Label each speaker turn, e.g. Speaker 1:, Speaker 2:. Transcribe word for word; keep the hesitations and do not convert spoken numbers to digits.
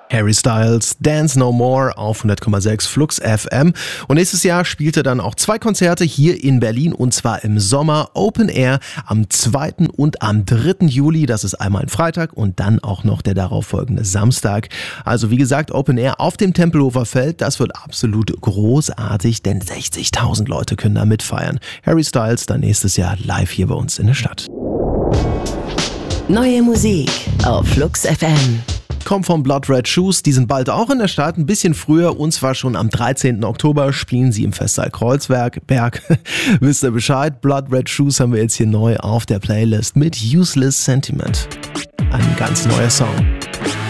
Speaker 1: Harry Styles, Dance No More auf hundert Komma sechs Flux F M. Und nächstes Jahr spielt er dann auch zwei Konzerte hier in Berlin, und zwar im Sommer Open Air am zweiten und am dritten Juli. Das ist einmal ein Freitag und dann auch noch der darauffolgende Samstag. Also wie gesagt, Open Air auf dem Tempelhofer Feld. Das wird absolut großartig, denn sechzigtausend Leute können da mitfeiern. Harry Styles dann nächstes Jahr live hier bei uns in der Stadt.
Speaker 2: Neue Musik auf Flux F M.
Speaker 1: Kommt vom Blood Red Shoes, die sind bald auch in der Stadt, ein bisschen früher, und zwar schon am dreizehnten Oktober spielen sie im Festsaal Kreuzberg. Berg, wisst ihr Bescheid, Blood Red Shoes haben wir jetzt hier neu auf der Playlist mit Useless Sentiment. Ein ganz neuer Song.